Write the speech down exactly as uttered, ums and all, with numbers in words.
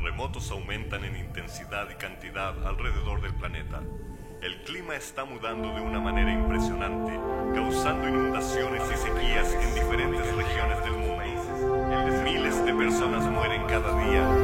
terremotos aumentan en intensidad y cantidad alrededor del planeta. El clima está mudando de una manera impresionante, causando inundaciones y sequías en diferentes regiones del mundo. Miles de personas mueren cada día